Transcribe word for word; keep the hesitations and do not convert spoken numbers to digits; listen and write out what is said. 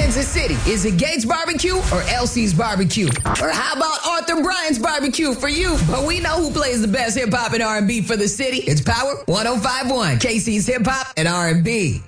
Kansas City? Is it Gates Barbecue or Elsie's Barbecue? Or how about Arthur Bryant's Barbecue for you? But we know who plays the best hip hop and R and B for the city. It's Power one oh five point one, K C's Hip Hop and R and B.